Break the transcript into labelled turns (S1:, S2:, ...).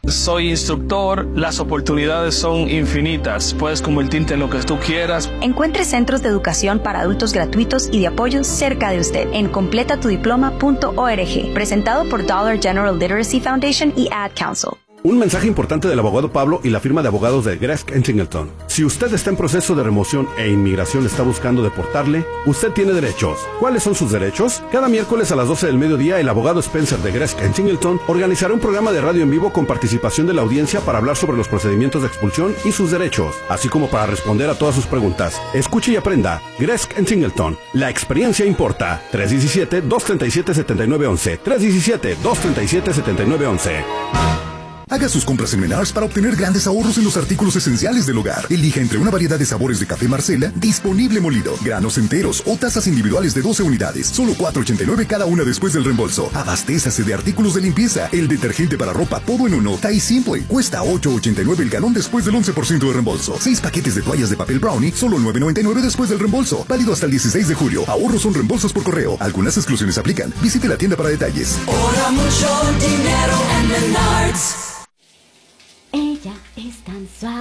S1: Soy instructor, las oportunidades son infinitas. Puedes convertirte en lo que tú quieras.
S2: Encuentre centros de educación para adultos gratuitos y de apoyo cerca de usted en completatudiploma.org. Presentado por Dollar General Literacy Foundation y Ad Council.
S3: Un mensaje importante del abogado Pablo y la firma de abogados de Gresk & Singleton. Si usted está en proceso de remoción e inmigración está buscando deportarle, usted tiene derechos. ¿Cuáles son sus derechos? Cada miércoles a las 12 del mediodía, el abogado Spencer de Gresk & Singleton organizará un programa de radio en vivo con participación de la audiencia para hablar sobre los procedimientos de expulsión y sus derechos, así como para responder a todas sus preguntas. Escuche y aprenda. Gresk & Singleton. La experiencia importa. 317-237-7911. 317-237-7911.
S4: Haga sus compras en Menards para obtener grandes ahorros en los artículos esenciales del hogar. Elija entre una variedad de sabores de café Marcela, disponible molido, granos enteros o tazas individuales de 12 unidades. Solo $4.89 cada una después del reembolso. Abastézase de artículos de limpieza. El detergente para ropa todo en uno, Tide Simple, cuesta $8.89 el galón después del 11% de reembolso. 6 paquetes de toallas de papel Brownie, solo $9.99 después del reembolso. Válido hasta el 16 de julio. Ahorros son reembolsos por correo. Algunas exclusiones aplican. Visite la tienda para detalles.
S5: Ahora mucho dinero en Menards.
S6: Ella es tan suave.